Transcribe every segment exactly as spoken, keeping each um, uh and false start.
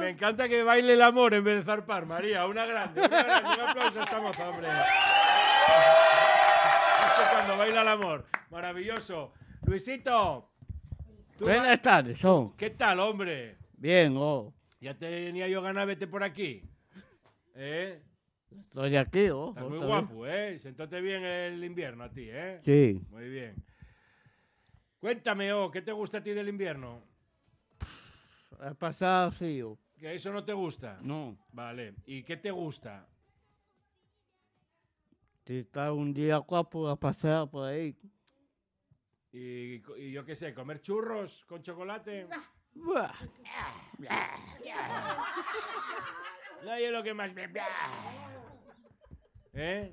Me encanta que baile el amor en vez de zarpar, María. Una grande, una grande. Un aplauso a esta moza, hombre. Esto es cuando baila el amor. Maravilloso. Luisito. Buenas tardes, oh. ¿Qué tal, hombre? Bien, oh. Ya tenía yo ganas de vete por aquí. ¿Eh? Estoy aquí, oh. Estás muy guapo, ¿eh? Sentate bien el invierno a ti, ¿eh? Sí. Muy bien. Cuéntame, oh, ¿qué te gusta a ti del invierno? He pasado frío. ¿Que eso no te gusta? No. Vale. ¿Y qué te gusta? Si está un día guapo a pasar por ahí. Y, y yo qué sé, ¿comer churros con chocolate? Buah. No, yo lo que más me... ¿Eh?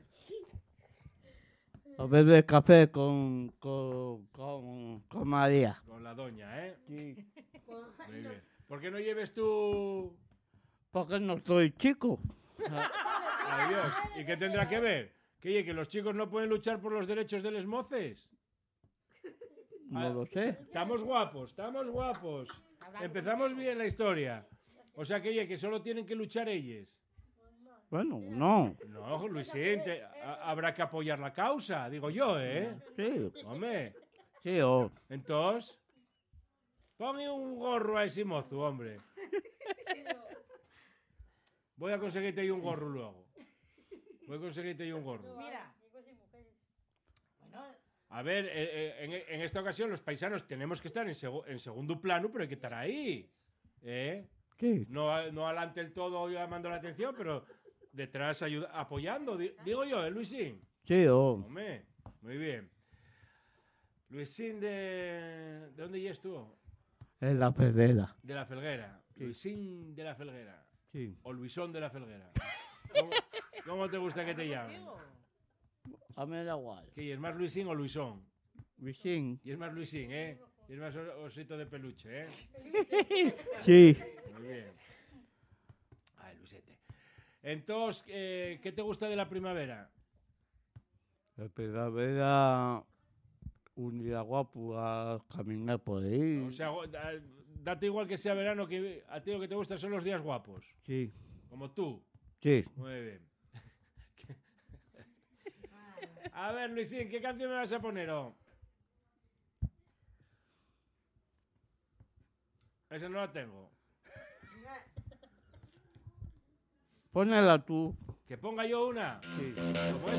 A beber café con, con, con, con María. Con la doña, ¿eh? Sí. Muy bien. ¿Por qué no lleves tú...? Porque no soy chico. Adiós. ¿Y qué tendrá que ver? ¿Que, que los chicos no pueden luchar por los derechos de les moces? No lo sé. Estamos guapos, estamos guapos. Empezamos bien la historia. O sea que, oye, que solo tienen que luchar ellos. Bueno, no. No, Luisín, te- a- habrá que apoyar la causa, digo yo, ¿eh? Sí. Hombre, Sí, oh. entonces, ponme un gorro a ese mozo, hombre. Voy a conseguirte ahí un gorro luego. Voy a conseguirte ahí un gorro. Mira. A ver, eh, eh, en, en esta ocasión los paisanos tenemos que estar en, segu- en segundo plano, pero hay que estar ahí. ¿Eh? Sí. No, a- no adelante el todo llamando la atención, pero detrás ayuda, apoyando. Di- Digo yo, ¿eh, Luisín? Sí, oh. Hombre, muy bien. Luisín de... ¿De dónde llegas tú? En la pedera. De la Felguera. Luisín de la Felguera. Sí. O Luisón de la Felguera. ¿Cómo, cómo te gusta que te llamen? A mí me da igual. ¿Qué, es más Luisín o Luisón? Vicín. Y es más Luisín, ¿eh? Y es más o- osito de peluche, ¿eh? Sí. Muy bien. Ay, Luisete. Entonces, eh, ¿qué te gusta de la primavera? La primavera, un día guapo a caminar por ahí. O sea, go- da- date igual que sea verano, que a ti lo que te gusta son los días guapos. Sí. Como tú. Sí. Muy bien. A ver, Luisín, ¿qué canción me vas a poner? Oh? Esa no la tengo. Ponela tú. ¿Que ponga yo una? Sí. Como